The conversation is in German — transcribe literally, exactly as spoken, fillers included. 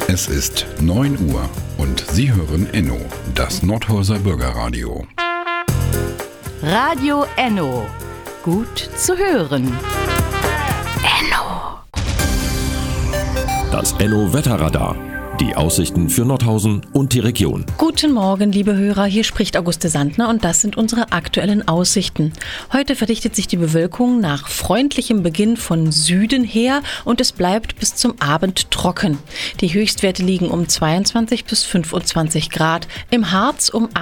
Es ist neun Uhr und Sie hören Enno, das Nordhäuser Bürgerradio. Radio Enno. Gut zu hören. Enno. Das Enno Wetterradar. Die Aussichten für Nordhausen und die Region. Guten Morgen, liebe Hörer, hier spricht Auguste Sandner und das sind unsere aktuellen Aussichten. Heute verdichtet sich die Bewölkung nach freundlichem Beginn von Süden her und es bleibt bis zum Abend trocken. Die Höchstwerte liegen um zweiundzwanzig bis fünfundzwanzig Grad, im Harz um